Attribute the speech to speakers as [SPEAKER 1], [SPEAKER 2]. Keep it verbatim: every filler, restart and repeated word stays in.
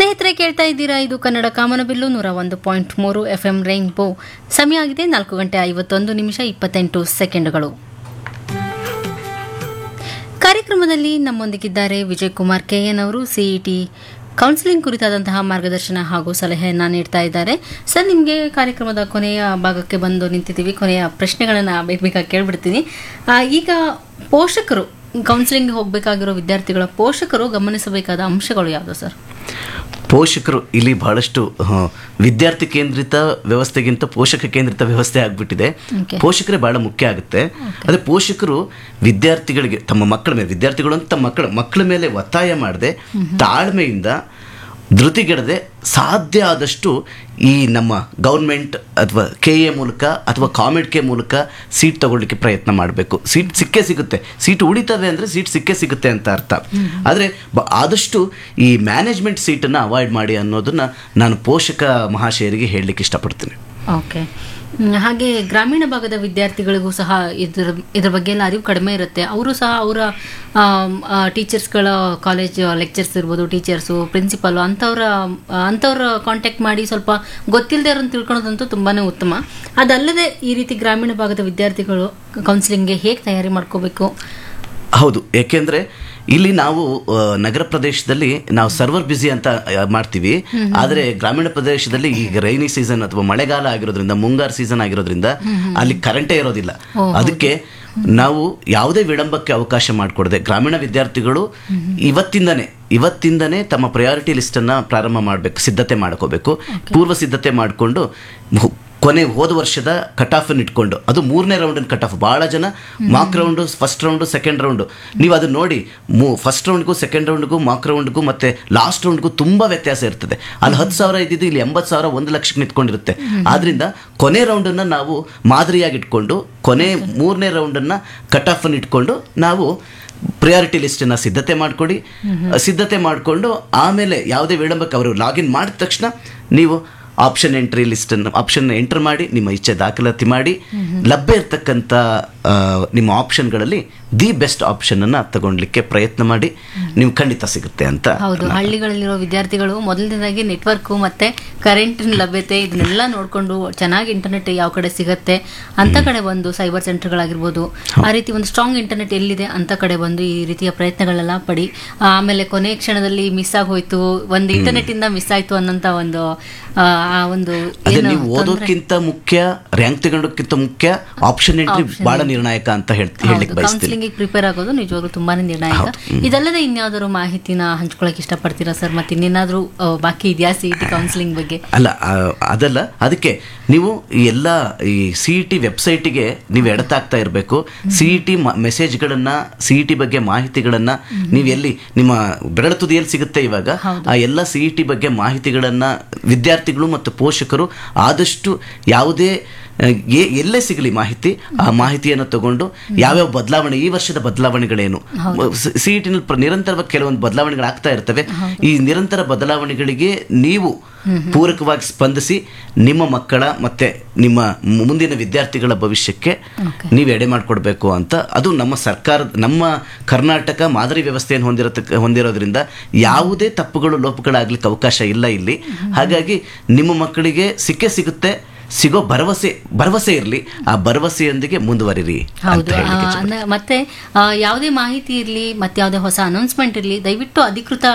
[SPEAKER 1] ಸ್ನೇಹಿತರೆ, ಕೇಳ್ತಾ ಇದ್ದೀರಾ ಇದು ಕನ್ನಡ ಕಾಮನಬಿಲ್ಲು ನೂರ ಒಂದು ಪಾಯಿಂಟ್ ಮೂರು ಎಫ್ ಎಂ ರೈನ್ಬೋ. ಸಮಯ ಆಗಿದೆ ನಾಲ್ಕು ಗಂಟೆ ಐವತ್ತೊಂದು ನಿಮಿಷ ಇಪ್ಪತ್ತೆಂಟು ಸೆಕೆಂಡ್ಗಳು. ಕಾರ್ಯಕ್ರಮದಲ್ಲಿ ನಮ್ಮೊಂದಿಗಿದ್ದಾರೆ ವಿಜಯ್ ಕುಮಾರ್ ಕೆ ಎನ್ ಅವರು. ಸಿಇಟಿ ಕೌನ್ಸಿಲಿಂಗ್ ಕುರಿತಾದಂತಹ ಮಾರ್ಗದರ್ಶನ ಹಾಗೂ ಸಲಹೆಯನ್ನು ನೀಡ್ತಾ ಇದ್ದಾರೆ. ಸರ್, ನಿಮಗೆ ಕಾರ್ಯಕ್ರಮದ ಕೊನೆಯ ಭಾಗಕ್ಕೆ ಬಂದು ನಿಂತಿದ್ದೀವಿ. ಕೊನೆಯ ಪ್ರಶ್ನೆಗಳನ್ನು ಬೇಗ ಬೇಗ ಕೇಳ್ಬಿಡ್ತೀನಿ. ಈಗ ಪೋಷಕರು ಕೌನ್ಸಿಲಿಂಗ್ ಹೋಗಬೇಕಾಗಿರೋ ವಿದ್ಯಾರ್ಥಿಗಳ ಪೋಷಕರು ಗಮನಿಸಬೇಕಾದ ಅಂಶಗಳು ಯಾವುದು ಸರ್?
[SPEAKER 2] ಪೋಷಕರು ಇಲ್ಲಿ ಬಹಳಷ್ಟು ವಿದ್ಯಾರ್ಥಿ ಕೇಂದ್ರಿತ ವ್ಯವಸ್ಥೆಗಿಂತ ಪೋಷಕ ಕೇಂದ್ರಿತ ವ್ಯವಸ್ಥೆ ಆಗ್ಬಿಟ್ಟಿದೆ. ಪೋಷಕರೇ ಬಹಳ ಮುಖ್ಯ ಆಗುತ್ತೆ. ಅದೇ ಪೋಷಕರು ವಿದ್ಯಾರ್ಥಿಗಳಿಗೆ ತಮ್ಮ ಮಕ್ಕಳ ಮೇಲೆ, ವಿದ್ಯಾರ್ಥಿಗಳು ಅಂತ ತಮ್ಮ ಮಕ್ಕಳ ಮಕ್ಕಳ ಮೇಲೆ ಒತ್ತಾಯ ಮಾಡದೆ ತಾಳ್ಮೆಯಿಂದ ಧೃತಿಗೆಡದೆ ಸಾಧ್ಯ ಆದಷ್ಟು ಈ ನಮ್ಮ ಗೌರ್ಮೆಂಟ್ ಅಥವಾ ಕೆ ಎ ಮೂಲಕ ಅಥವಾ ಕಾಮೆಡ್ ಕೆ ಮೂಲಕ ಸೀಟ್ ತಗೊಳ್ಳಿಕ್ಕೆ ಪ್ರಯತ್ನ ಮಾಡಬೇಕು. ಸೀಟ್ ಸಿಕ್ಕೇ ಸಿಗುತ್ತೆ. ಸೀಟ್ ಉಳಿತವೆ ಅಂದರೆ ಸೀಟ್ ಸಿಕ್ಕೇ ಸಿಗುತ್ತೆ ಅಂತ ಅರ್ಥ. ಆದರೆ ಆದಷ್ಟು ಈ ಮ್ಯಾನೇಜ್ಮೆಂಟ್ ಸೀಟನ್ನು ಅವಾಯ್ಡ್ ಮಾಡಿ ಅನ್ನೋದನ್ನು ನಾನು ಪೋಷಕ ಮಹಾಶಯರಿಗೆ ಹೇಳಲಿಕ್ಕೆ ಇಷ್ಟಪಡ್ತೀನಿ.
[SPEAKER 1] ಓಕೆ. ಹಾಗೆ ಗ್ರಾಮೀಣ ಭಾಗದ ವಿದ್ಯಾರ್ಥಿಗಳಿಗೂ ಸಹ ಇದ್ರ ಇದ್ರ ಬಗ್ಗೆ ಎಲ್ಲ ಅರಿವು ಕಡಿಮೆ ಇರುತ್ತೆ. ಅವರು ಸಹ ಅವರ ಟೀಚರ್ಸ್ಗಳ ಕಾಲೇಜ್ ಲೆಕ್ಚರ್ಸ್ ಇರ್ಬೋದು, ಟೀಚರ್ಸು, ಪ್ರಿನ್ಸಿಪಲ್ ಅಂಥವ್ರ ಅಂಥವ್ರ ಕಾಂಟ್ಯಾಕ್ಟ್ ಮಾಡಿ ಸ್ವಲ್ಪ ಗೊತ್ತಿಲ್ಲದೆ ಅವ್ರನ್ನ ತಿಳ್ಕೊಳ್ಳೋದಂತೂ ತುಂಬಾ ಉತ್ತಮ. ಅದಲ್ಲದೆ ಈ ರೀತಿ ಗ್ರಾಮೀಣ ಭಾಗದ ವಿದ್ಯಾರ್ಥಿಗಳು ಕೌನ್ಸಿಲಿಂಗ್ಗೆ ಹೇಗೆ ತಯಾರಿ ಮಾಡ್ಕೋಬೇಕು?
[SPEAKER 2] ಹೌದು, ಏಕೆಂದರೆ ಇಲ್ಲಿ ನಾವು ನಗರ ಪ್ರದೇಶದಲ್ಲಿ ನಾವು ಸರ್ವರ್ ಬ್ಯುಸಿ ಅಂತ ಮಾಡ್ತೀವಿ. ಆದರೆ ಗ್ರಾಮೀಣ ಪ್ರದೇಶದಲ್ಲಿ ಈಗ ರೈನಿ ಸೀಸನ್ ಅಥವಾ ಮಳೆಗಾಲ ಆಗಿರೋದ್ರಿಂದ, ಮುಂಗಾರು ಸೀಸನ್ ಆಗಿರೋದ್ರಿಂದ ಅಲ್ಲಿ ಕರೆಂಟೇ ಇರೋದಿಲ್ಲ. ಅದಕ್ಕೆ ನಾವು ಯಾವುದೇ ವಿಳಂಬಕ್ಕೆ ಅವಕಾಶ ಮಾಡಿಕೊಡದೆ ಗ್ರಾಮೀಣ ವಿದ್ಯಾರ್ಥಿಗಳು ಇವತ್ತಿಂದನೇ ಇವತ್ತಿಂದನೇ ತಮ್ಮ ಪ್ರಯಾರಿಟಿ ಲಿಸ್ಟನ್ನು ಪ್ರಾರಂಭ ಮಾಡಬೇಕು, ಸಿದ್ಧತೆ ಮಾಡ್ಕೋಬೇಕು. ಪೂರ್ವ ಸಿದ್ಧತೆ ಮಾಡಿಕೊಂಡು ಕೊನೆ ಹೋದ ವರ್ಷದ ಕಟ್ ಆಫನ್ನು ಇಟ್ಕೊಂಡು, ಅದು ಮೂರನೇ ರೌಂಡಿನ ಕಟ್ ಆಫ್. ಭಾಳ ಜನ Mach round, first round, second round, ನೀವು ಅದನ್ನು ನೋಡಿ. ಮೂ ಫಸ್ಟ್ ರೌಂಡ್ಗೂ ಸೆಕೆಂಡ್ ರೌಂಡ್ಗೂ ಮಾಕ್ ರೌಂಡ್ಗೂ ಮತ್ತು ಲಾಸ್ಟ್ ರೌಂಡ್ಗೂ ತುಂಬ ವ್ಯತ್ಯಾಸ ಇರ್ತದೆ. ಅಲ್ಲಿ ಹತ್ತು ಸಾವಿರ ಇದ್ದಿದ್ದು ಇಲ್ಲಿ ಎಂಬತ್ತು ಸಾವಿರ ಒಂದು ಲಕ್ಷಕ್ಕೆ ನಿಂತ್ಕೊಂಡಿರುತ್ತೆ. ಆದ್ದರಿಂದ ಕೊನೆ ರೌಂಡನ್ನು ನಾವು ಮಾದರಿಯಾಗಿ ಇಟ್ಕೊಂಡು ಕೊನೆ ಮೂರನೇ ರೌಂಡನ್ನು ಕಟ್ ಆಫನ್ನು ಇಟ್ಕೊಂಡು ನಾವು ಪ್ರಿಯಾರಿಟಿ ಲಿಸ್ಟನ್ನು ಸಿದ್ಧತೆ ಮಾಡಿಕೊಡಿ. ಸಿದ್ಧತೆ ಮಾಡಿಕೊಂಡು ಆಮೇಲೆ ಯಾವುದೇ ವಿಳಂಬಕ್ಕೆ ಅವರು ಲಾಗಿನ್ ಮಾಡಿದ ತಕ್ಷಣ ನೀವು ಆಪ್ಷನ್ ಎಂಟ್ರಿ ಲಿಸ್ಟನ್ನು ಆಪ್ಷನ್ ಎಂಟರ್ ಮಾಡಿ ನಿಮ್ಮ ಇಚ್ಛೆ ದಾಖಲಾತಿ ಮಾಡಿ ಲಭ್ಯ ಇರತಕ್ಕಂಥ ನಿಮ್ಮ ಆಪ್ಷನ್ಗಳಲ್ಲಿ ದಿ ಬೆಸ್ಟ್ ಆಪ್ಷನನ್ನು ತಗೊಳ್ಲಿಕ್ಕೆ ಪ್ರಯತ್ನ ಮಾಡಿ. ನೀವು ಖಂಡಿತ ಸಿಗುತ್ತೆ ಅಂತ.
[SPEAKER 1] ಹೌದು, ಹಳ್ಳಿಗಳಲ್ಲಿರೋ ವಿದ್ಯಾರ್ಥಿಗಳು ಮೊದಲನೇದಾಗಿ ನೆಟ್ವರ್ಕು ಮತ್ತು ಕರೆಂಟಿನ ಲಭ್ಯತೆ ಇದನ್ನೆಲ್ಲ ನೋಡಿಕೊಂಡು ಚೆನ್ನಾಗಿ ಇಂಟರ್ನೆಟ್ ಯಾವ ಕಡೆ ಸಿಗುತ್ತೆ ಅಂತ ಕಡೆ ಬಂದು ಸೈಬರ್ ಸೆಂಟರ್ಗಳಾಗಿರ್ಬೋದು, ಆ ರೀತಿ ಒಂದು ಸ್ಟ್ರಾಂಗ್ ಇಂಟರ್ನೆಟ್ ಎಲ್ಲಿದೆ ಅಂತ ಕಡೆ ಬಂದು ಈ ರೀತಿಯ ಪ್ರಯತ್ನಗಳೆಲ್ಲ ಪಡಿ. ಆಮೇಲೆ ಕೊನೆ ಕ್ಷಣದಲ್ಲಿ ಮಿಸ್ ಆಗೋಯ್ತು, ಒಂದು ಇಂಟರ್ನೆಟ್ ಇಂದ ಮಿಸ್ ಆಯ್ತು ಅನ್ನೋಂಥ ಒಂದು ಆ ಒಂದು
[SPEAKER 2] ನೀವು ಓದೋಕ್ಕಿಂತ ಮುಖ್ಯ, ರ್ಯಾಂಕ್ ತಗೊಂಡೋಕ್ಕಿಂತ ಮುಖ್ಯ ಆಪ್ಷನ್ ಎಂಟ್ರಿ ಬಹಳ ನಿರ್ಣಾಯಕ ಅಂತ ಹೇಳಲಿಕ್ಕೆ ಬಯಸ್ತೀನಿ.
[SPEAKER 1] ಪ್ರಿಪೇರ್ ಆಗೋದು ನಿಜವಾಗ್ಲೂ ತುಂಬಾನೇ ನಿರ್ಣಾಯಕ. ಇದಲ್ಲದೆ ಇನ್ಯಾವುದಾದ್ರು ಮಾಹಿತಿನ ಹಂಚ್ಕೊಳಕ್ ಇಷ್ಟಪಡ್ತೀರಾ ಸರ್? ಮತ್ತೆ ಇನ್ನೇನಾದ್ರೂ ಬಾಕಿ ಇದೆಯಾ ಸಿಇಟಿ ಕೌನ್ಸಿಲಿಂಗ್ ಬಗ್ಗೆ?
[SPEAKER 2] ಅಲ್ಲ, ಅದಲ್ಲ. ಅದಕ್ಕೆ ನೀವು ಎಲ್ಲ ಈ ಸಿಇಟಿ ವೆಬ್ಸೈಟಿಗೆ ನೀವು ಎಡತಾಗ್ತಾ ಇರಬೇಕು. ಸಿಇಟಿ ಮೆಸೇಜ್ಗಳನ್ನ, ಸಿಇಟಿ ಬಗ್ಗೆ ಮಾಹಿತಿಗಳನ್ನ ನೀವು ಎಲ್ಲಿ ನಿಮ್ಮ ಬೆರಳ ತುದಿಯಲ್ಲಿ ಸಿಗುತ್ತೆ ಇವಾಗ. ಆ ಎಲ್ಲ ಸಿಇಟಿ ಬಗ್ಗೆ ಮಾಹಿತಿಗಳನ್ನ ವಿದ್ಯಾರ್ಥಿಗಳು ಮತ್ತು ಪೋಷಕರು ಆದಷ್ಟು ಯಾವುದೇ ಎಲ್ಲೇ ಸಿಗಲಿ ಮಾಹಿತಿ, ಆ ಮಾಹಿತಿಯನ್ನು ತಗೊಂಡು ಯಾವ್ಯಾವ ಬದಲಾವಣೆ, ಈ ವರ್ಷದ ಬದಲಾವಣೆಗಳೇನು, ಸಿಇಟಿನಲ್ಲಿ ನಿರಂತರವಾಗಿ ಕೆಲವೊಂದು ಬದಲಾವಣೆಗಳು ಆಗ್ತಾ ಇರ್ತವೆ. ಈ ನಿರಂತರ ಬದಲಾವಣೆಗಳಿಗೆ ನೀವು ಪೂರಕವಾಗಿ ಸ್ಪಂದಿಸಿ ನಿಮ್ಮ ಮಕ್ಕಳ ಮತ್ತೆ ನಿಮ್ಮ ಮುಂದಿನ ವಿದ್ಯಾರ್ಥಿಗಳ ಭವಿಷ್ಯಕ್ಕೆ ನೀವು ಎಡೆ ಮಾಡಿಕೊಡ್ಬೇಕು ಅಂತ. ಅದು ನಮ್ಮ ಸರ್ಕಾರ, ನಮ್ಮ ಕರ್ನಾಟಕ ಮಾದರಿ ವ್ಯವಸ್ಥೆಯನ್ನು ಹೊಂದಿರತಕ್ಕ ಹೊಂದಿರೋದ್ರಿಂದ ಯಾವುದೇ ತಪ್ಪುಗಳು ಲೋಪಗಳಾಗ್ಲಿಕ್ಕೆ ಅವಕಾಶ ಇಲ್ಲ ಇಲ್ಲಿ. ಹಾಗಾಗಿ ನಿಮ್ಮ ಮಕ್ಕಳಿಗೆ ಸಿಕ್ಕೇ ಸಿಗುತ್ತೆ. ಸಿಗೋ ಭರವಸೆ ಭರವಸೆ ಇರಲಿ, ಆ ಭರವಸೆಯೊಂದಿಗೆ ಮುಂದುವರಿರಿ.
[SPEAKER 1] ಹೌದು, ಮತ್ತೆ ಯಾವುದೇ ಮಾಹಿತಿ ಇರಲಿ, ಮತ್ತೆ ಯಾವುದೇ ಹೊಸ ಅನೌನ್ಸ್ಮೆಂಟ್ ಇರಲಿ, ದಯವಿಟ್ಟು ಅಧಿಕೃತ